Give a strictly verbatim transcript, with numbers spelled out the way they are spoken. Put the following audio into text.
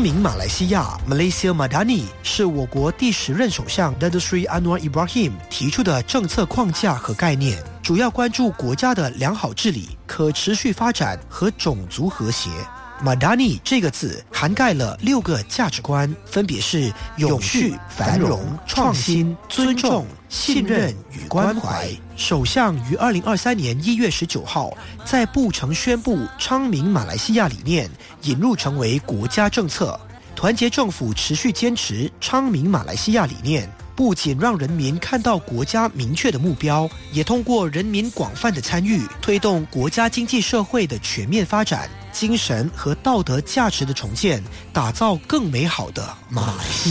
明马来西亚 Malaysia Madani 是我国第十任首相 Datuk Seri Anwar Ibrahim 提出的政策框架和概念，主要关注国家的良好治理、可持续发展和种族和谐。Madani 这个字涵盖了六个价值观，分别是永续、繁荣、创新、尊重、信任与关怀。首相于二零二三年一月十九号在布城宣布昌明马来西亚理念引入成为国家政策。团结政府持续坚持昌明马来西亚理念，不仅让人民看到国家明确的目标，也通过人民广泛的参与，推动国家经济社会的全面发展，精神和道德价值的重建，打造更美好的马来西亚。